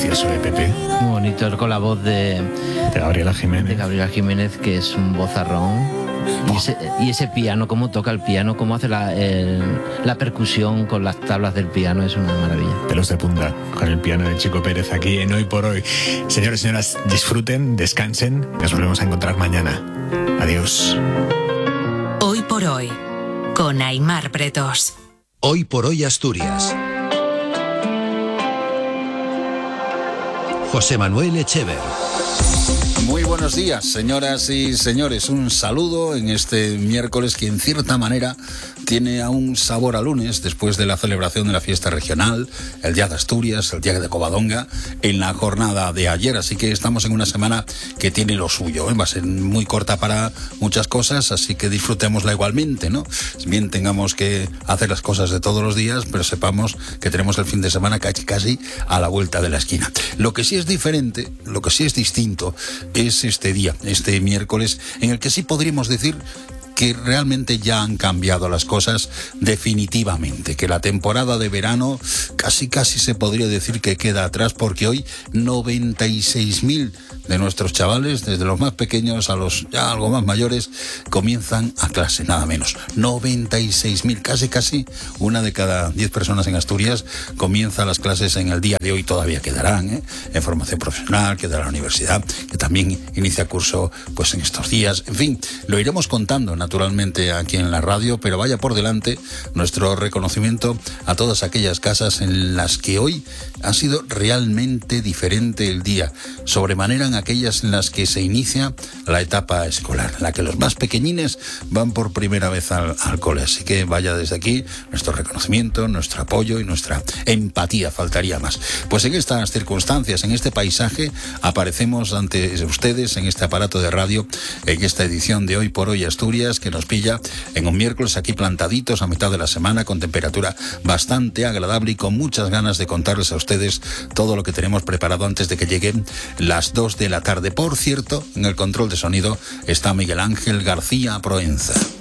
precioso, Pepe. Muy bonito, con la voz de Gabriela Jiménez. De Gabriela Jiménez, que es un vozarrón. Y ese piano, cómo toca el piano, cómo hace la percusión con las tablas del piano, es una maravilla. Pelos de punta con el piano de Chico Pérez aquí en Hoy por Hoy. Señores y señoras, disfruten, descansen. Nos volvemos a encontrar mañana. Adiós. Hoy por Hoy, con Aimar Pretos. Hoy por Hoy Asturias. José Manuel Echever. Muy buenos días, señoras y señores. Un saludo en este miércoles que en cierta manera tiene aún sabor a lunes después de la celebración de la fiesta regional, el Día de Asturias, el Día de Covadonga, en la jornada de ayer. Así que estamos en una semana que tiene lo suyo, ¿eh? Va a ser muy corta para muchas cosas, así que disfrutémosla igualmente, ¿no? Bien tengamos que hacer las cosas de todos los días, pero sepamos que tenemos el fin de semana casi a la vuelta de la esquina. Lo que sí es diferente, lo que sí es distinto, es este día, este miércoles, en el que sí podríamos decir que realmente ya han cambiado las cosas definitivamente, que la temporada de verano casi se podría decir que queda atrás, porque hoy 96.000 de nuestros chavales, desde los más pequeños a los ya algo más mayores, comienzan a clase, nada menos. 96.000, casi una de cada 10 personas en Asturias comienza las clases en el día de hoy. Todavía quedarán, en formación profesional, quedará la universidad, que también inicia curso pues en estos días. En fin, lo iremos contando naturalmente aquí en la radio, pero vaya por delante nuestro reconocimiento a todas aquellas casas en las que hoy ha sido realmente diferente el día, sobremanera en aquellas en las que se inicia la etapa escolar, en la que los más pequeñines van por primera vez al cole. Así que vaya desde aquí nuestro reconocimiento, nuestro apoyo y nuestra empatía, faltaría más. Pues en estas circunstancias, en este paisaje, aparecemos ante ustedes en este aparato de radio, en esta edición de Hoy por Hoy Asturias, que nos pilla en un miércoles aquí plantaditos a mitad de la semana, con temperatura bastante agradable y con muchas ganas de contarles a ustedes todo lo que tenemos preparado antes de que lleguen las 2 de la tarde. Por cierto, en el control de sonido está Miguel Ángel García Proenza.